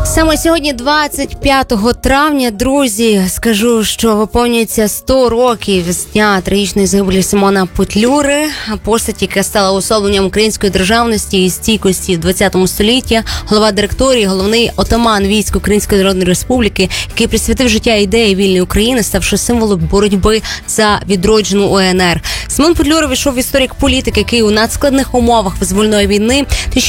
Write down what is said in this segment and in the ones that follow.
Саме сьогодні, 25 травня, друзі, скажу, що виповнюється 100 років з дня трагічної загибелі Симона Петлюри, постаті, яка стала уособленням української державності і стійкості в 20 столітті, голова директорії, головний отаман військ Української Народної Республіки, який присвятив життя ідеї вільної України, ставши символом боротьби за відроджену УНР. Симон Петлюра війшов в історію як політик, який у надскладних умовах визвольної війни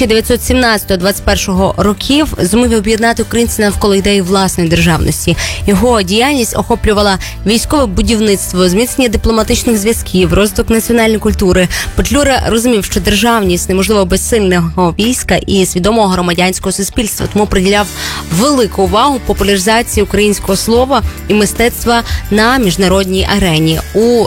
1917-21 років зумів об'єднати українців навколо ідеї власної державності. Його діяльність охоплювала військове будівництво, зміцнення дипломатичних зв'язків, розвиток національної культури. Петлюра розумів, що державність неможлива без сильного війська і свідомого громадянського суспільства, тому приділяв велику увагу популяризації українського слова і мистецтва на міжнародній арені. У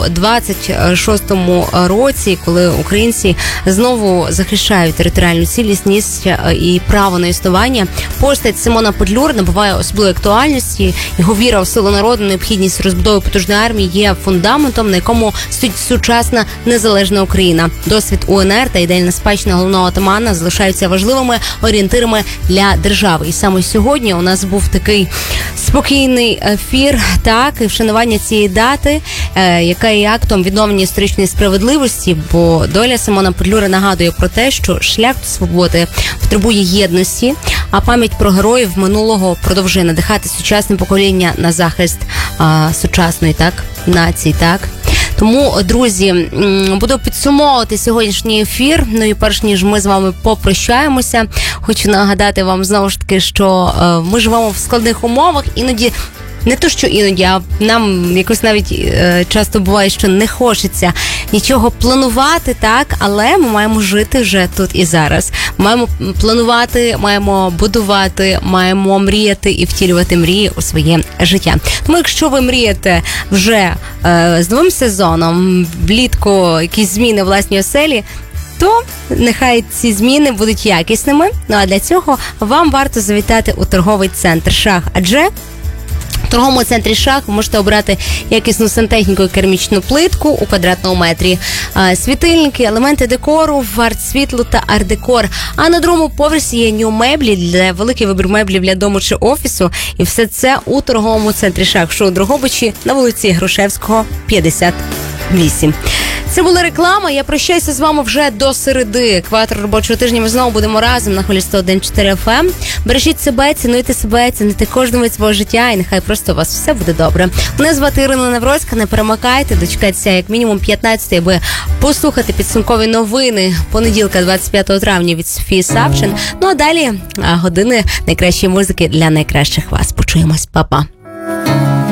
26-му році, коли українці знову захищають територіальну цілісність і право на існування, постать Симона Петлюри набуває особливої актуальності. Його віра в силу народу, необхідність розбудови потужної армії є фундаментом, на якому стоїть сучасна незалежна Україна. Досвід УНР та ідейна спадщина головного отамана залишаються важливими орієнтирами для держави. І саме сьогодні у нас був такий спокійний ефір, так, і вшанування цієї дати, яка є актом відновлення історичної справедливості, бо доля Симона Петлюри нагадує про те, що шлях до свободи потребує єдності, а пам'ять про героїв минулого продовжує надихати сучасне покоління на захист сучасної, так, нації, так. Тому, друзі, буду підсумовувати сьогоднішній ефір. Ну і перш ніж ми з вами попрощаємося, хочу нагадати вам знову ж таки, що ми живемо в складних умовах, іноді не то, що іноді, а нам якось навіть часто буває, що не хочеться нічого планувати, так, але ми маємо жити вже тут і зараз. Маємо планувати, маємо будувати, маємо мріяти і втілювати мрії у своє життя. Тому якщо ви мрієте вже з новим сезоном, влітку якісь зміни в власній оселі, то нехай ці зміни будуть якісними. Ну а для цього вам варто завітати у торговий центр «Шах», адже в торговому центрі «Шах» ви можете обрати якісну сантехніку і керамічну плитку у квадратному метрі, світильники, елементи декору, арт-світло та арт-декор. А на другому поверсі є нью-меблі, для великий вибір меблів для дому чи офісу. І все це у торговому центрі «Шах», що у Дрогобичі на вулиці Грушевського, 58. Це була реклама. Я прощаюся з вами вже до середи. Екватор робочого тижня. Ми знову будемо разом на хвилі 101.4 FM. Бережіть себе, цінуйте себе, цінуйте кожну мить свого життя, і нехай просто у вас все буде добре. Мене звати Ірина Навроцька. Не перемикайте, дочекайтеся як мінімум 15-ї, аби послухати підсумкові новини понеділка, 25 травня від Софії Савчин. Ну а далі години найкращої музики для найкращих вас. Почуємось. Па-па.